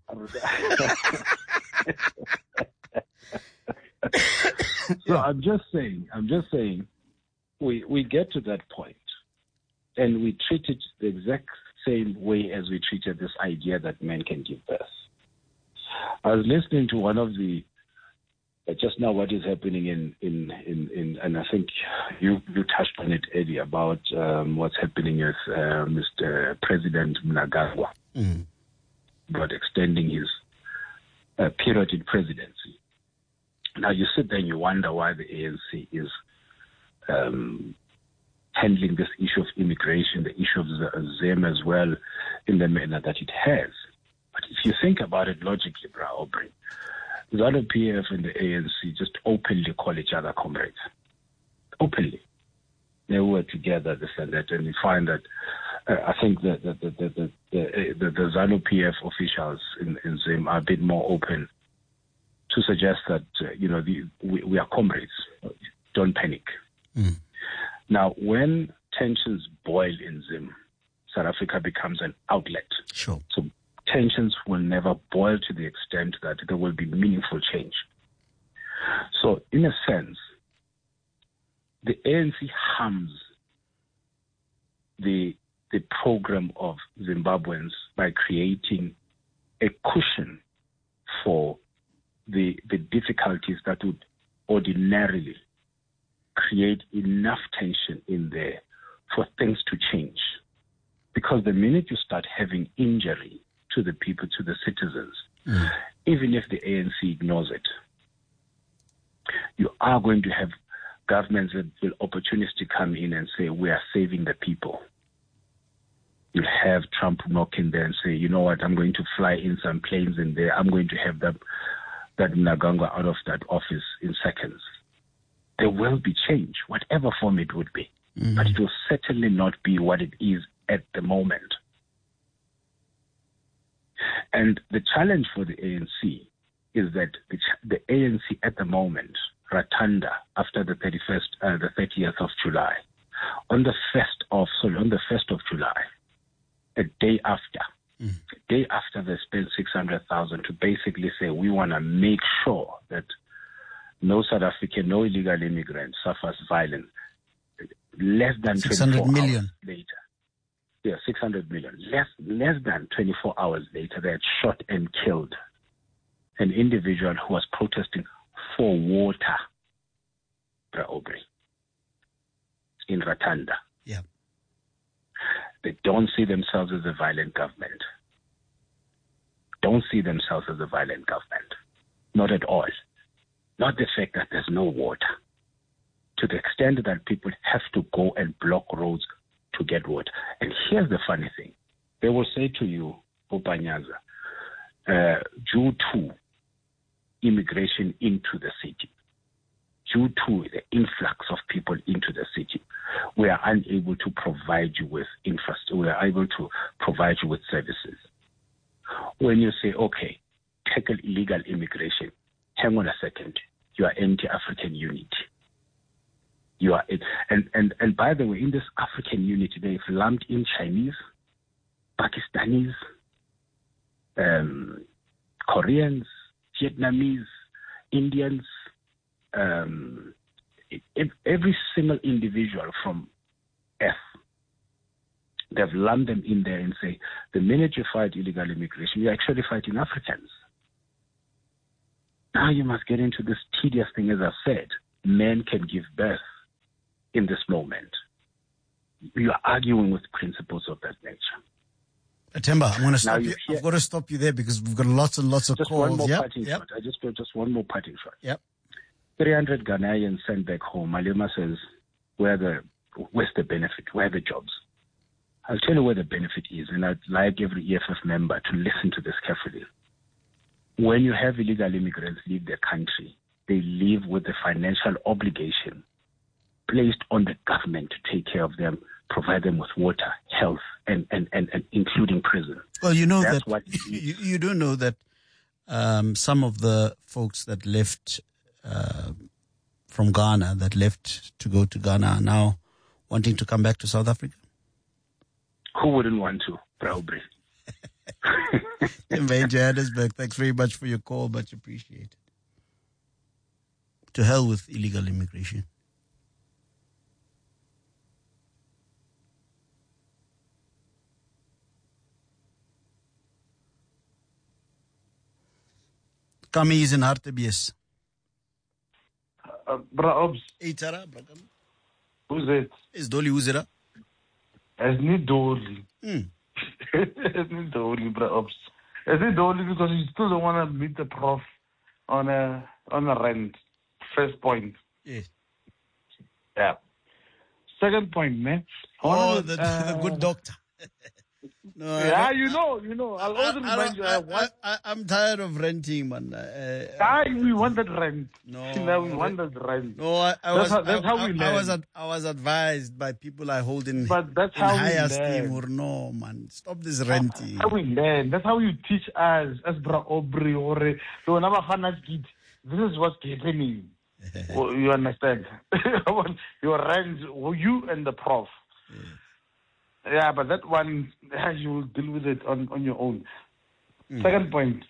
[SPEAKER 17] So I'm just saying, I'm just saying, we we get to that point, and we treat it the exact same way as we treated this idea that men can give birth. I was listening to one of the uh, just now what is happening in, in, in, in and I think you, you touched on it earlier about um, what's happening with uh, Mister President Mnangagwa
[SPEAKER 2] mm.
[SPEAKER 17] about extending his uh, period in presidency. Now you sit there and you wonder why the A N C is um, handling this issue of immigration, the issue of Zim as well, in the manner that it has. But if you think about it logically, Bra Aubrey, ZANU P F and the A N C just openly call each other comrades. Openly. They work together, this and that, and you find that uh, I think that the, the, the, the, the, the, the ZANU P F officials in, in Zim are a bit more open to suggest that, uh, you know, the, we, we are comrades. Don't panic.
[SPEAKER 2] Mm.
[SPEAKER 17] Now, when tensions boil in Zim, South Africa becomes an outlet.
[SPEAKER 2] Sure.
[SPEAKER 17] So tensions will never boil to the extent that there will be meaningful change. So, in a sense, the A N C harms the the program of Zimbabweans by creating a cushion for the the difficulties that would ordinarily create enough tension in there for things to change. Because the minute you start having injury to the people, to the citizens,
[SPEAKER 2] mm.
[SPEAKER 17] even if the A N C ignores it, you are going to have governments that will opportunistically come in and say, we are saving the people. You'll have Trump knock in there and say, you know what, I'm going to fly in some planes in there. I'm going to have that, that Mnangagwa out of that office in seconds. There will be change, whatever form it would be.
[SPEAKER 2] Mm-hmm.
[SPEAKER 17] But it will certainly not be what it is at the moment. And the challenge for the A N C is that the, the A N C at the moment, Ratanda, after the thirty-first, uh, the thirtieth of July, on the first of sorry, on the first of July, a day after,
[SPEAKER 2] mm.
[SPEAKER 17] a day after they spent six hundred thousand to basically say we want to make sure that no South African, no illegal immigrant suffers violence. Less than
[SPEAKER 2] six hundred million
[SPEAKER 17] hours later. Yeah, six hundred million. Less, less than twenty-four hours later, they had shot and killed an individual who was protesting for water, Bra Aubrey, in Ratanda.
[SPEAKER 2] Yeah.
[SPEAKER 17] They don't see themselves as a violent government. Don't see themselves as a violent government. Not at all. Not the fact that there's no water. To the extent that people have to go and block roads to get water. And here's the funny thing. They will say to you, Opanyaza, uh, due to immigration into the city, due to the influx of people into the city, we are unable to provide you with infrastructure. We are able to provide you with services. When you say, okay, tackle illegal immigration, hang on a second, you are anti-African unity. You are, and, and, and by the way, in this African unity, they've lumped in Chinese, Pakistanis, um, Koreans, Vietnamese, Indians, um, every single individual from F They've lumped them in there and say, the minute you fight illegal immigration, you're actually fighting Africans. Now you must get into this tedious thing, as I said. Men can give birth in this moment. You are arguing with principles of that nature.
[SPEAKER 2] Atemba, I'm going to stop
[SPEAKER 17] you
[SPEAKER 2] you.
[SPEAKER 17] hear-
[SPEAKER 2] I've got to stop you there because we've got lots and lots of
[SPEAKER 17] Just
[SPEAKER 2] calls.
[SPEAKER 17] one more
[SPEAKER 2] Yep,
[SPEAKER 17] parting
[SPEAKER 2] yep.
[SPEAKER 17] shot. I just got just one more parting shot.
[SPEAKER 2] Yep.
[SPEAKER 17] three hundred Ghanaians sent back home. Malema says, where the, where's the benefit? Where are the jobs? I'll tell you where the benefit is, and I'd like every E F F member to listen to this carefully. When you have illegal immigrants leave their country, they leave with the financial obligation placed on the government to take care of them, provide them with water, health, and, and, and, and including prison.
[SPEAKER 2] Well, you know
[SPEAKER 17] That's
[SPEAKER 2] that
[SPEAKER 17] what
[SPEAKER 2] you, you do know that um, some of the folks that left uh, from Ghana, that left to go to Ghana, are now wanting to come back to South Africa.
[SPEAKER 17] Who wouldn't want to, probably?
[SPEAKER 2] In Johannesburg, thanks very much for your call, much appreciated. To hell with illegal immigration. Kami is in Hartebees.
[SPEAKER 18] Uh, bra Obs.
[SPEAKER 2] Eitara, bra Kami.
[SPEAKER 18] Who's it?
[SPEAKER 2] Is Dolly Uzera?
[SPEAKER 18] As ni Dolly.
[SPEAKER 2] Hmm.
[SPEAKER 18] As ni Dolly, bra Obs. As ni Dolly because you still don't want to meet the prof on a on a rent. First point.
[SPEAKER 2] Yes.
[SPEAKER 18] Yeah. Second point, man.
[SPEAKER 2] Oh,
[SPEAKER 18] One
[SPEAKER 2] the,
[SPEAKER 18] was, uh,
[SPEAKER 2] the good doctor. No, I
[SPEAKER 18] yeah,
[SPEAKER 2] don't-
[SPEAKER 18] you know, you know. I'll
[SPEAKER 2] I,
[SPEAKER 18] also
[SPEAKER 2] I,
[SPEAKER 18] remind you.
[SPEAKER 2] I,
[SPEAKER 18] I, want,
[SPEAKER 2] I, I, I'm tired of renting, man. Uh,
[SPEAKER 18] I, we want that rent.
[SPEAKER 2] No,
[SPEAKER 18] no we want that rent.
[SPEAKER 2] No, I, I
[SPEAKER 18] that's
[SPEAKER 2] was
[SPEAKER 18] how, that's
[SPEAKER 2] I,
[SPEAKER 18] how
[SPEAKER 2] I,
[SPEAKER 18] we
[SPEAKER 2] I
[SPEAKER 18] learn.
[SPEAKER 2] was ad, I was advised by people I hold in,
[SPEAKER 18] But that's
[SPEAKER 2] in
[SPEAKER 18] how we
[SPEAKER 2] higher
[SPEAKER 18] learn.
[SPEAKER 2] esteem or no, man. Stop this renting.
[SPEAKER 18] That's how we learn. That's how you teach us as bra Aubrey or so whenever Hannah kid. This is what's happening. Oh, you understand? Your rent, you and the prof. Yeah. yeah, but that one, yeah, you will deal with it on, on your own. Mm. Second point,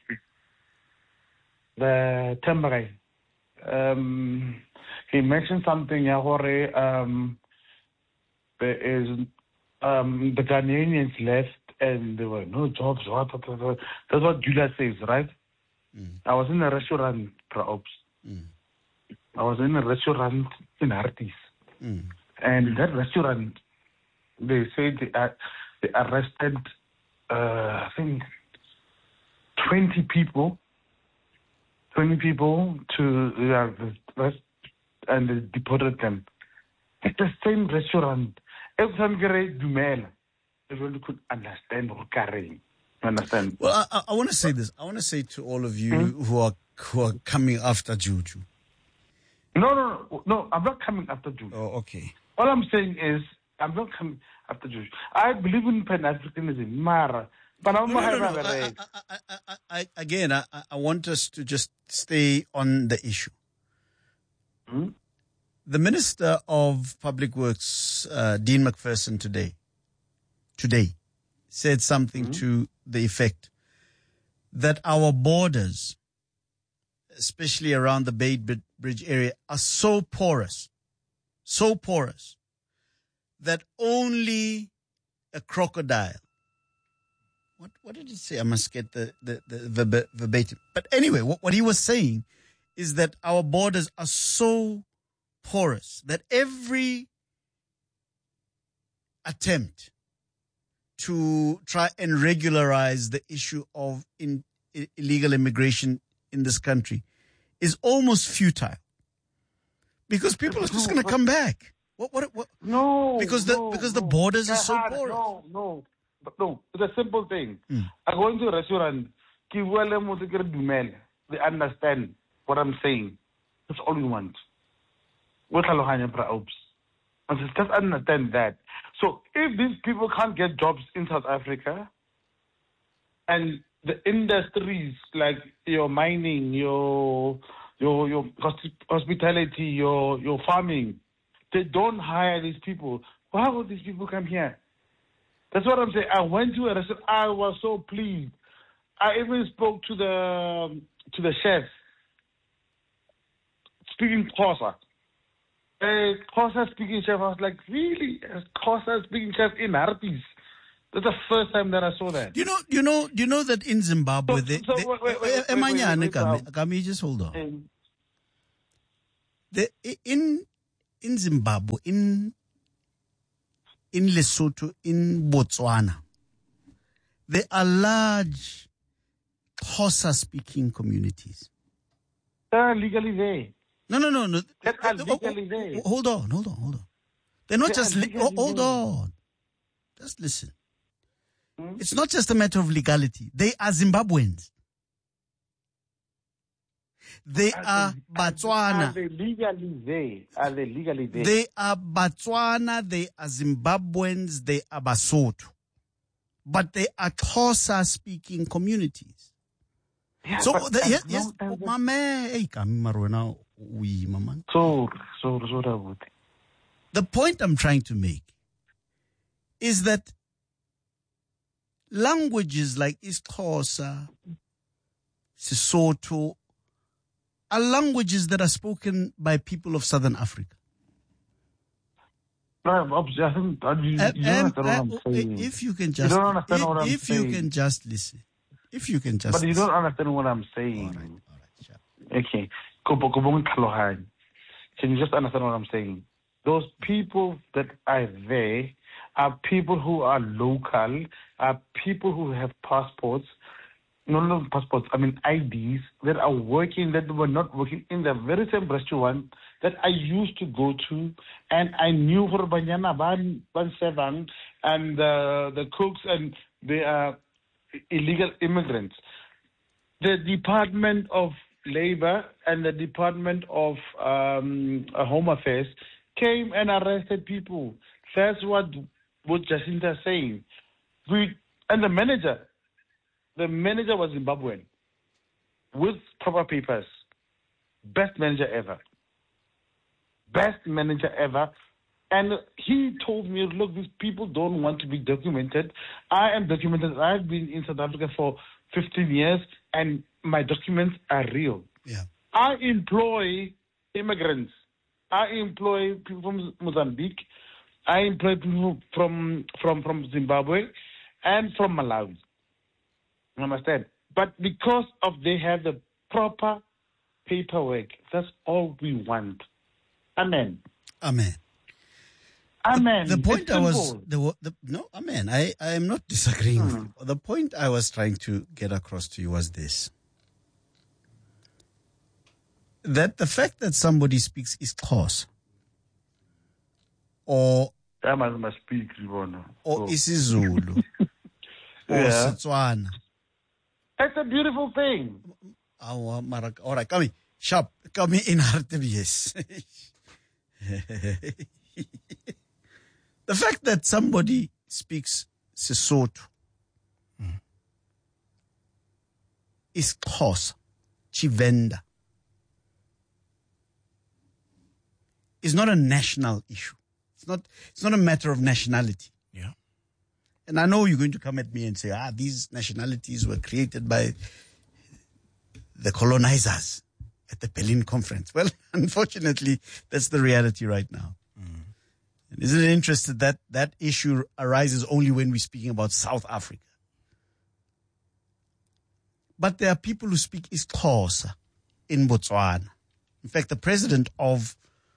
[SPEAKER 18] the Tembere. Um, he mentioned something, Yahore, um, there is um, the Ghanaians left and there were no jobs. What, what, what, what. That's what Julia says, right? Mm. I was in a restaurant, perhaps. Mm. I was in a restaurant in Harties. Mm. And that restaurant, they said they, uh, they arrested, uh, I think, twenty people. twenty people to uh, the rest, and they deported them. At the same restaurant, every time you Dumela, everyone could understand what carrying. Understand?
[SPEAKER 2] Well, I, I want to say this. I want to say to all of you mm-hmm. who are who are coming after Juju.
[SPEAKER 18] No, no, no, no. I'm not coming after Juju.
[SPEAKER 2] Oh, okay.
[SPEAKER 18] All I'm saying is I'm not coming after Juju. I believe in Pan-Africanism, Mara. But I'm
[SPEAKER 2] no, no, no, no. I, I, I, I, again, I, I want us to just stay on the issue.
[SPEAKER 18] Hmm?
[SPEAKER 2] The Minister of Public Works, uh, Dean McPherson, today, today, said something mm-hmm. to the effect that our borders, especially around the Bay Bridge area, are so porous, so porous, that only a crocodile. What what did he say? I must get the, the, the verb, verbatim. But anyway, what, what he was saying is that our borders are so porous that every attempt to try and regularize the issue of in, I- illegal immigration in this country is almost futile, because people are just going to come back. What? What? What?
[SPEAKER 18] No,
[SPEAKER 2] because the
[SPEAKER 18] no,
[SPEAKER 2] because
[SPEAKER 18] no.
[SPEAKER 2] the borders are so
[SPEAKER 18] hard.
[SPEAKER 2] porous.
[SPEAKER 18] No, no, but no. It's a simple thing.
[SPEAKER 2] Mm.
[SPEAKER 18] I go into a restaurant. They understand what I'm saying. That's all we want. Just understand that. So if these people can't get jobs in South Africa, and the industries like your mining, your your your hospitality, your your farming, they don't hire these people, why would these people come here? That's what I'm saying. I went to a restaurant. I was so pleased. I even spoke to the to the chef, speaking Xhosa. Uh, Xhosa speaking chef. I was like, really? Xhosa speaking chef in Harties? That's the first time that I saw that.
[SPEAKER 2] Do you know? Do you know? Do you know that in Zimbabwe,
[SPEAKER 18] So-
[SPEAKER 2] they,
[SPEAKER 18] so
[SPEAKER 2] they,
[SPEAKER 18] wait, wait, wait, wait,
[SPEAKER 2] Emanyane,
[SPEAKER 18] wait, wait,
[SPEAKER 2] Kami,
[SPEAKER 18] wait,
[SPEAKER 2] Kami, just hold on.
[SPEAKER 18] Um,
[SPEAKER 2] The, in in Zimbabwe, in in Lesotho, in Botswana, there are large Xhosa-speaking communities.
[SPEAKER 18] They are legally there.
[SPEAKER 2] No, no, no, no.
[SPEAKER 18] They are legally there.
[SPEAKER 2] Hold on, hold on, hold on. They're not
[SPEAKER 18] They
[SPEAKER 2] just.
[SPEAKER 18] are
[SPEAKER 2] Li-
[SPEAKER 18] legally
[SPEAKER 2] hold
[SPEAKER 18] there.
[SPEAKER 2] on. Just listen. It's not just a matter of legality. They are Zimbabweans. They are Botswana.
[SPEAKER 18] Are they legally there? Are they legally there?
[SPEAKER 2] They are Botswana, they are Zimbabweans, they are Basotho. But they are Xhosa-speaking communities.
[SPEAKER 18] Yeah,
[SPEAKER 2] so,
[SPEAKER 18] but
[SPEAKER 2] the,
[SPEAKER 18] as
[SPEAKER 2] yes, yes,
[SPEAKER 18] long as the-
[SPEAKER 2] mama, hey, kami marwena, ui, mama.
[SPEAKER 18] So, so, so, so,
[SPEAKER 2] The point I'm trying to make is that languages like isiXhosa, Sesotho, are languages that are spoken by people of Southern Africa.
[SPEAKER 18] No, obviously, I think uh, you, you
[SPEAKER 2] And-
[SPEAKER 18] don't
[SPEAKER 2] and-
[SPEAKER 18] understand what I'm
[SPEAKER 2] and
[SPEAKER 18] saying.
[SPEAKER 2] if you can
[SPEAKER 18] You
[SPEAKER 2] just,
[SPEAKER 18] don't understand
[SPEAKER 2] if,
[SPEAKER 18] what I'm
[SPEAKER 2] if you
[SPEAKER 18] saying.
[SPEAKER 2] can just listen, if you can just,
[SPEAKER 18] But you
[SPEAKER 2] listen.
[SPEAKER 18] don't understand what I'm saying. Okay. Kopo- kopo ngikhalohanye. Can you just understand what I'm saying? Those people that are there are people who are local, are people who have passports, no, no passports, I mean I Ds, that are working, that were not working in the very same restaurant that I used to go to, and I knew for Banyana Ban Ban Seven and uh, the cooks, and they are illegal immigrants. The Department of Labor and the Department of um, Home Affairs came and arrested people. That's what what Jacinta is saying. We and the manager, the manager was Zimbabwean with proper papers. Best manager ever. Best manager ever. And he told me, look, these people don't want to be documented. I am documented. I've been in South Africa for fifteen years, and my documents are real.
[SPEAKER 2] Yeah.
[SPEAKER 18] I employ immigrants. I employ people from Mozambique. I employ people from from, from Zimbabwe and from Malawi. You understand? But because of they have the proper paperwork, that's all we want. Amen.
[SPEAKER 2] Amen.
[SPEAKER 18] Amen.
[SPEAKER 2] The point
[SPEAKER 18] It's
[SPEAKER 2] I was,
[SPEAKER 18] simple.
[SPEAKER 2] the, the, no, amen. I, I am not disagreeing with you. The point I was trying to get across to you was this. That the fact that somebody speaks isiXhosa or
[SPEAKER 18] I must, must speak, Ribona.
[SPEAKER 2] or
[SPEAKER 18] Oh.
[SPEAKER 2] isiZulu or
[SPEAKER 18] Yeah.
[SPEAKER 2] Setswana.
[SPEAKER 18] It's a beautiful thing.
[SPEAKER 2] Awa, mara- All right, come in. Sharp. Come in Hartebies. The fact that somebody speaks Sesotho, isiXhosa, Chivenda, is not a national issue. It's not, it's not a matter of nationality.
[SPEAKER 7] Yeah.
[SPEAKER 2] And I know you're going to come at me and say, ah, these nationalities were created by the colonizers at the Berlin Conference. Well, unfortunately, that's the reality right now. And isn't it interesting that that issue arises only when we're speaking about South Africa? But there are people who speak isiXhosa in Botswana. In fact, the president of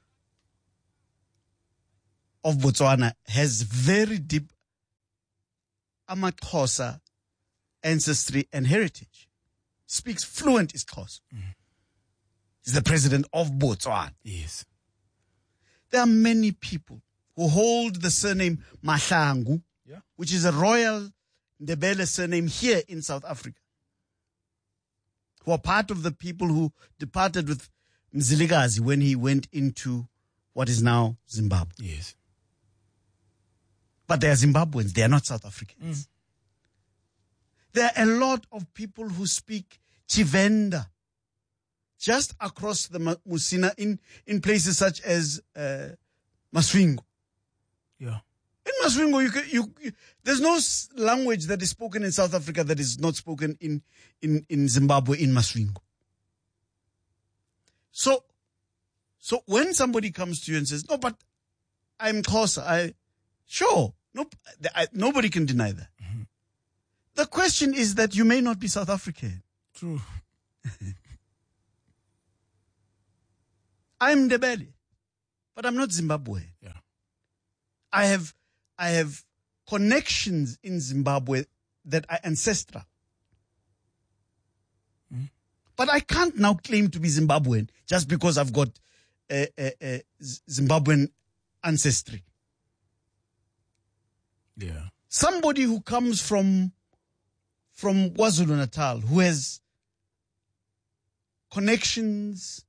[SPEAKER 2] of Botswana has very deep AmaXhosa ancestry and heritage. Speaks fluent isiXhosa. He's the president of Botswana.
[SPEAKER 7] Yes.
[SPEAKER 2] There are many people who hold the surname Mahlangu,
[SPEAKER 7] Yeah.
[SPEAKER 2] which is a royal Ndebele surname here in South Africa, who are part of the people who departed with Mzilikazi when he went into what is now Zimbabwe.
[SPEAKER 7] Yes.
[SPEAKER 2] But they are Zimbabweans. They are not South Africans. There are a lot of people who speak Chivenda just across the Ma- Musina in, in places such as uh, Masvingo.
[SPEAKER 7] Yeah.
[SPEAKER 2] In Masvingo, you, can, you, you there's no s- language that is spoken in South Africa that is not spoken in, in, in Zimbabwe in Masvingo. So, so when somebody comes to you and says, no, but I'm Xhosa, I, sure, Nope, I, nobody can deny that. Mm-hmm. The question is that you may not be South African.
[SPEAKER 7] True.
[SPEAKER 2] I'm Ndebele, but I'm not Zimbabwe.
[SPEAKER 7] Yeah.
[SPEAKER 2] I have, I have connections in Zimbabwe that are ancestral. Mm. But I can't now claim to be Zimbabwean just because I've got a, a, a Zimbabwean ancestry.
[SPEAKER 7] Yeah.
[SPEAKER 2] Somebody who comes from, from KwaZulu-Natal, who has connections